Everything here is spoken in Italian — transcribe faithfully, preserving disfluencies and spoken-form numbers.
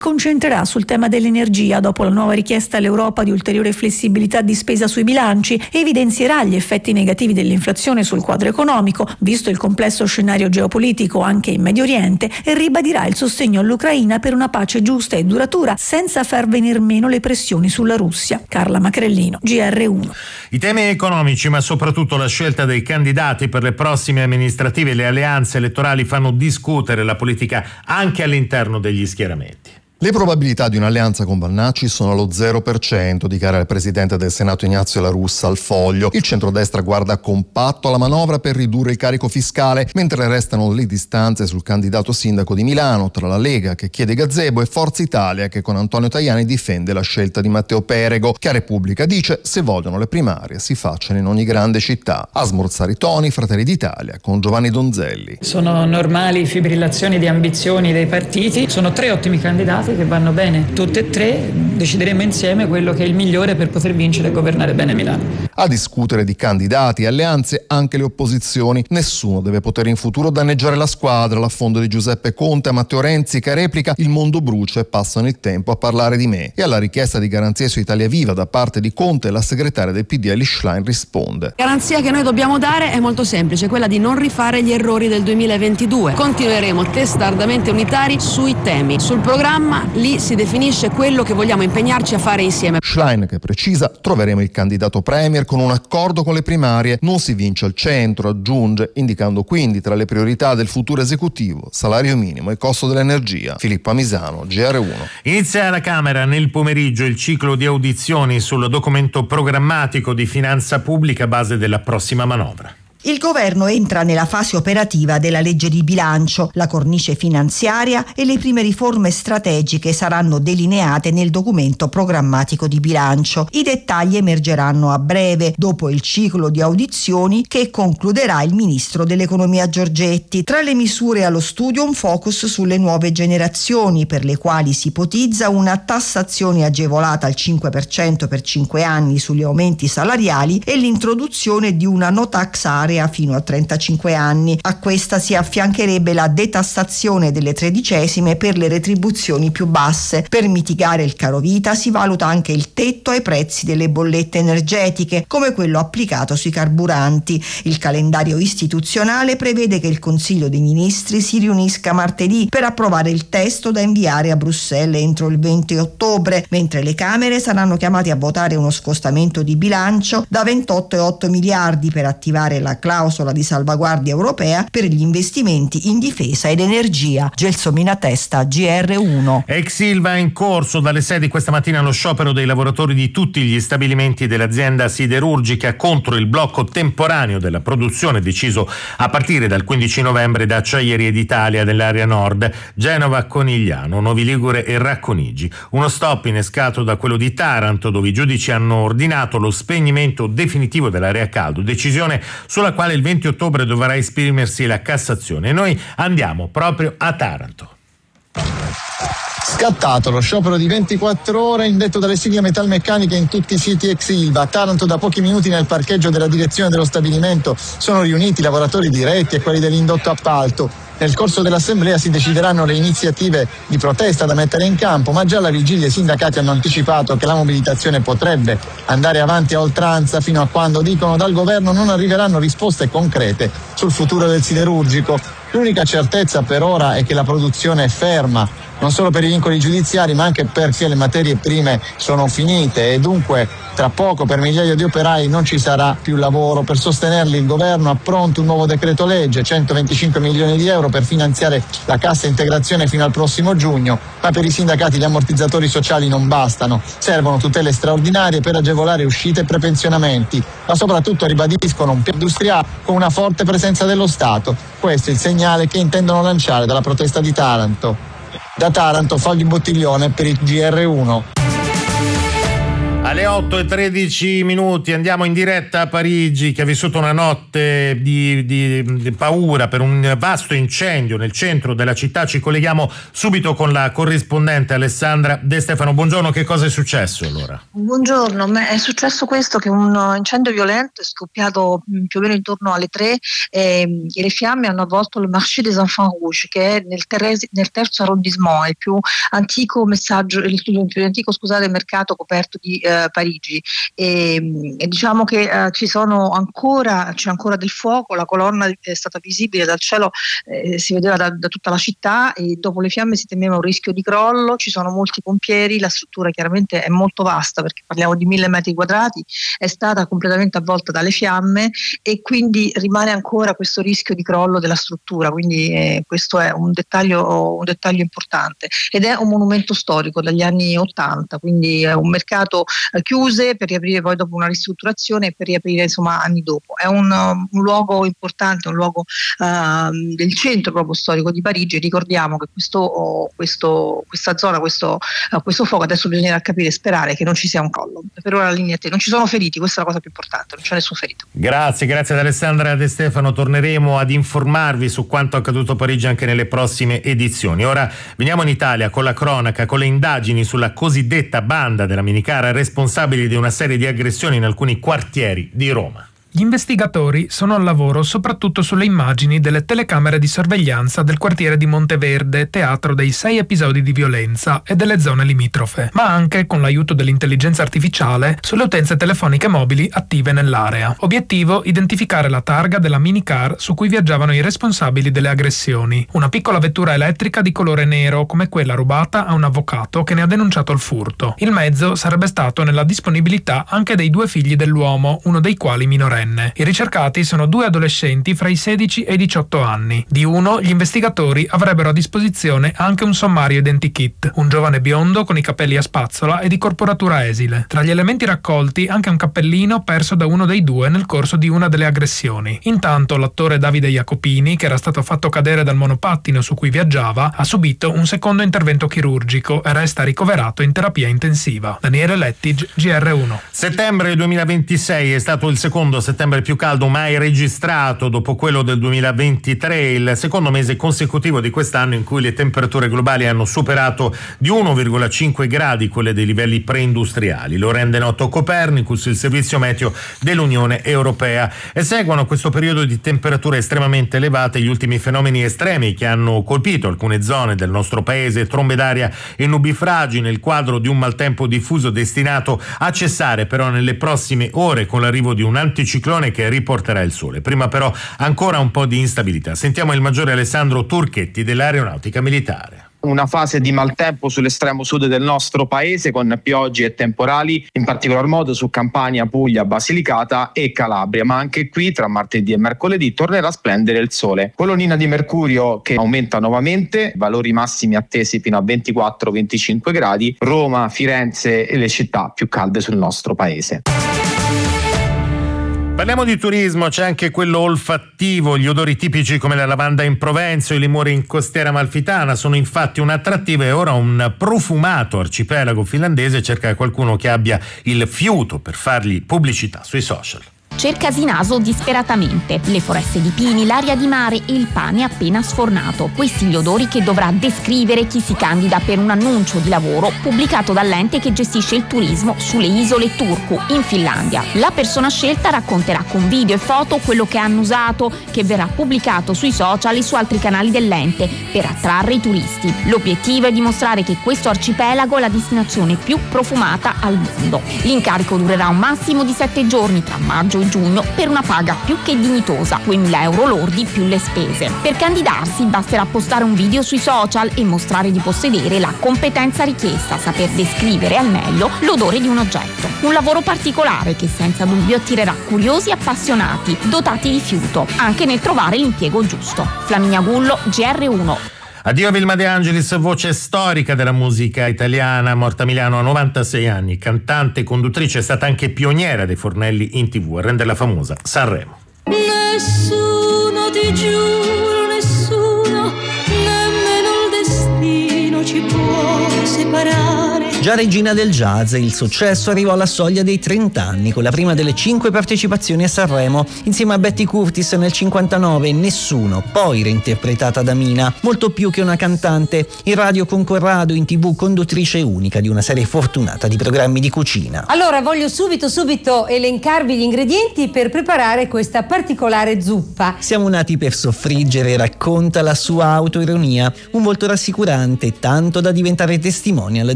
concentrerà sul tema dell'energia dopo la nuova richiesta all'Europa di ulteriore flessibilità di spesa sui bilanci, evidenzierà gli effetti negativi dell'inflazione sul quadro economico, visto il complesso scenario geopolitico anche in Medio Oriente, e ribadirà il sostegno all'Ucraina per una pace giusta e duratura senza far venir meno le pressioni sulla Russia. Carla Macrellino, G R uno. I temi economici, ma soprattutto la scelta dei candidati per le prossime amministrative e le alleanze elettorali fanno discutere la politica anche all'interno degli schieramenti. Le probabilità di un'alleanza con Vannacci sono allo zero per cento, dichiara il presidente del Senato Ignazio La Russa al Foglio. Il centrodestra guarda compatto alla manovra per ridurre il carico fiscale, mentre restano le distanze sul candidato sindaco di Milano tra la Lega, che chiede gazebo, e Forza Italia, che con Antonio Tajani difende la scelta di Matteo Perego, che a Repubblica dice: se vogliono le primarie si facciano in ogni grande città. A smorzare i toni Fratelli d'Italia con Giovanni Donzelli. Sono normali fibrillazioni di ambizioni dei partiti, sono tre ottimi candidati che vanno bene tutte e tre, decideremo insieme quello che è il migliore per poter vincere e governare bene Milano. A discutere di candidati e alleanze anche le opposizioni. Nessuno deve poter in futuro danneggiare la squadra, l'affondo di Giuseppe Conte a Matteo Renzi, che replica: il mondo brucia e passano il tempo a parlare di me. E alla richiesta di garanzie su Italia Viva da parte di Conte, la segretaria del P D Elly Schlein risponde: la garanzia che noi dobbiamo dare è molto semplice, quella di non rifare gli errori del duemilaventidue. Continueremo testardamente unitari sui temi, sul programma. Lì si definisce quello che vogliamo impegnarci a fare insieme. Schlein che precisa: troveremo il candidato premier con un accordo con le primarie, non si vince al centro, aggiunge, indicando quindi tra le priorità del futuro esecutivo salario minimo e costo dell'energia. Filippo Amisano, G R uno. Inizia alla Camera nel pomeriggio il ciclo di audizioni sul documento programmatico di finanza pubblica a base della prossima manovra. Il governo entra nella fase operativa della legge di bilancio, la cornice finanziaria e le prime riforme strategiche saranno delineate nel documento programmatico di bilancio. I dettagli emergeranno a breve, dopo il ciclo di audizioni che concluderà il ministro dell'economia Giorgetti. Tra le misure allo studio un focus sulle nuove generazioni, per le quali si ipotizza una tassazione agevolata al cinque per cento per cinque anni sugli aumenti salariali e l'introduzione di una no tax area fino a trentacinque anni. A questa si affiancherebbe la detassazione delle tredicesime per le retribuzioni più basse. Per mitigare il carovita si valuta anche il tetto ai prezzi delle bollette energetiche, come quello applicato sui carburanti. Il calendario istituzionale prevede che il Consiglio dei Ministri si riunisca martedì per approvare il testo da inviare a Bruxelles entro il venti ottobre, mentre le Camere saranno chiamate a votare uno scostamento di bilancio da ventotto virgola otto miliardi per attivare la clausola di salvaguardia europea per gli investimenti in difesa ed energia. Gelsomina Testa, G R uno. Ex Ilva in corso dalle sei di questa mattina lo sciopero dei lavoratori di tutti gli stabilimenti dell'azienda siderurgica contro il blocco temporaneo della produzione deciso a partire dal quindici novembre da Acciaierie d'Italia dell'area nord, Genova, Conigliano, Novi Ligure e Racconigi. Uno stop innescato da quello di Taranto, dove i giudici hanno ordinato lo spegnimento definitivo dell'area caldo, decisione sulla quale il venti ottobre dovrà esprimersi la Cassazione. E noi andiamo proprio a Taranto. Scattato lo sciopero di ventiquattro ore indetto dalle sigle metalmeccaniche in tutti i siti ex Ilva. A Taranto da pochi minuti nel parcheggio della direzione dello stabilimento sono riuniti i lavoratori diretti e quelli dell'indotto appalto. Nel corso dell'assemblea si decideranno le iniziative di protesta da mettere in campo, ma già alla vigilia i sindacati hanno anticipato che la mobilitazione potrebbe andare avanti a oltranza fino a quando, dicono, dal governo non arriveranno risposte concrete sul futuro del siderurgico. L'unica certezza per ora è che la produzione è ferma, non solo per i vincoli giudiziari ma anche perché le materie prime sono finite e dunque tra poco per migliaia di operai non ci sarà più lavoro. Per sostenerli il governo ha pronto un nuovo decreto legge, centoventicinque milioni di euro per finanziare la cassa integrazione fino al prossimo giugno, ma per i sindacati gli ammortizzatori sociali non bastano, servono tutele straordinarie per agevolare uscite e prepensionamenti, ma soprattutto ribadiscono un piano industriale con una forte presenza dello Stato. Questo è il segnale che intendono lanciare dalla protesta di Taranto. Da Taranto, Fabio Bottiglione per il G R uno. Alle otto e tredici minuti andiamo in diretta a Parigi, che ha vissuto una notte di, di, di paura per un vasto incendio nel centro della città. Ci colleghiamo subito con la corrispondente Alessandra De Stefano. Buongiorno, che cosa è successo allora? Buongiorno, è successo questo, che un incendio violento è scoppiato più o meno intorno alle tre e, e le fiamme hanno avvolto il Marché des Enfants Rouges, che è nel, terresi, nel terzo arrondissement, il più antico messaggio, il più antico scusate, mercato coperto di eh, Parigi, e, e diciamo che eh, ci sono ancora c'è ancora del fuoco, la colonna è stata visibile dal cielo, eh, si vedeva da, da tutta la città, e dopo le fiamme si temeva un rischio di crollo. Ci sono molti pompieri, la struttura chiaramente è molto vasta perché parliamo di mille metri quadrati, è stata completamente avvolta dalle fiamme e quindi rimane ancora questo rischio di crollo della struttura, quindi eh, questo è un dettaglio, un dettaglio importante, ed è un monumento storico dagli anni ottanta, quindi è un mercato chiuse per riaprire poi dopo una ristrutturazione e per riaprire insomma anni dopo. È un, un luogo importante, un luogo uh, del centro proprio storico di Parigi. Ricordiamo che questo, oh, questo, questa zona, questo, uh, questo fuoco, adesso bisognerà capire e sperare che non ci sia un collo. Per ora la linea T, non ci sono feriti, questa è la cosa più importante, non c'è nessun ferito. Grazie, grazie ad Alessandra De Stefano. Torneremo ad informarvi su quanto accaduto a Parigi anche nelle prossime edizioni. Ora veniamo in Italia con la cronaca, con le indagini sulla cosiddetta banda della minicara responsabili di una serie di aggressioni in alcuni quartieri di Roma. Gli investigatori sono al lavoro soprattutto sulle immagini delle telecamere di sorveglianza del quartiere di Monteverde, teatro dei sei episodi di violenza, e delle zone limitrofe, ma anche, con l'aiuto dell'intelligenza artificiale, sulle utenze telefoniche mobili attive nell'area. Obiettivo: identificare la targa della minicar su cui viaggiavano i responsabili delle aggressioni. Una piccola vettura elettrica di colore nero, come quella rubata a un avvocato che ne ha denunciato il furto. Il mezzo sarebbe stato nella disponibilità anche dei due figli dell'uomo, uno dei quali minorenne. I ricercati sono due adolescenti fra i sedici e i diciotto anni. Di uno gli investigatori avrebbero a disposizione anche un sommario identikit, un giovane biondo con i capelli a spazzola e di corporatura esile. Tra gli elementi raccolti anche un cappellino perso da uno dei due nel corso di una delle aggressioni. Intanto l'attore Davide Jacopini, che era stato fatto cadere dal monopattino su cui viaggiava, ha subito un secondo intervento chirurgico e resta ricoverato in terapia intensiva. Daniele Lettig, G R uno. Settembre duemilaventisei è stato il secondo settembre più caldo mai registrato, dopo quello del duemilaventitré, il secondo mese consecutivo di quest'anno in cui le temperature globali hanno superato di uno virgola cinque gradi quelle dei livelli preindustriali. Lo rende noto Copernicus, il servizio meteo dell'Unione Europea. E seguono questo periodo di temperature estremamente elevate gli ultimi fenomeni estremi che hanno colpito alcune zone del nostro paese, trombe d'aria e nubifragi, nel quadro di un maltempo diffuso destinato a cessare però nelle prossime ore con l'arrivo di un anticiclone che riporterà il sole. Prima però ancora un po' di instabilità. Sentiamo il maggiore Alessandro Turchetti dell'Aeronautica Militare. Una fase di maltempo sull'estremo sud del nostro paese, con piogge e temporali, in particolar modo su Campania, Puglia, Basilicata e Calabria, ma anche qui tra martedì e mercoledì tornerà a splendere il sole. Colonnina di mercurio che aumenta nuovamente, valori massimi attesi fino a ventiquattro venticinque gradi, Roma, Firenze e le città più calde sul nostro paese. Parliamo di turismo, c'è anche quello olfattivo. Gli odori tipici come la lavanda in Provenza o i limoni in costiera amalfitana sono infatti un attrattivo, e ora un profumato arcipelago finlandese cerca qualcuno che abbia il fiuto per fargli pubblicità sui social. Cercasi naso disperatamente, le foreste di pini, l'aria di mare e il pane appena sfornato. Questi gli odori che dovrà descrivere chi si candida per un annuncio di lavoro pubblicato dall'ente che gestisce il turismo sulle isole Turku, in Finlandia. La persona scelta racconterà con video e foto quello che hanno usato, che verrà pubblicato sui social e su altri canali dell'ente per attrarre i turisti. L'obiettivo è dimostrare che questo arcipelago è la destinazione più profumata al mondo. L'incarico durerà un massimo di sette giorni tra maggio e giugno per una paga più che dignitosa, duemila euro lordi più le spese. Per candidarsi basterà postare un video sui social e mostrare di possedere la competenza richiesta, saper descrivere al meglio l'odore di un oggetto. Un lavoro particolare che senza dubbio attirerà curiosi e appassionati, dotati di fiuto, anche nel trovare l'impiego giusto. Flaminia Gullo, G R uno. Addio Vilma De Angelis, voce storica della musica italiana, morta a Milano a novantasei anni, cantante e conduttrice, è stata anche pioniera dei fornelli in tivù a renderla famosa Sanremo. Nessuno, ti giuro, nessuno, nemmeno il destino ci può separare Già regina del jazz, il successo arrivò alla soglia dei trenta anni con la prima delle cinque partecipazioni a Sanremo, insieme a Betty Curtis nel cinquantanove e Nessuno, poi reinterpretata da Mina. Molto più che una cantante, in radio con Corrado, in tv conduttrice unica di una serie fortunata di programmi di cucina. Allora voglio subito subito elencarvi gli ingredienti per preparare questa particolare zuppa. Siamo nati per soffriggere, racconta la sua autoironia, un volto rassicurante tanto da diventare testimonial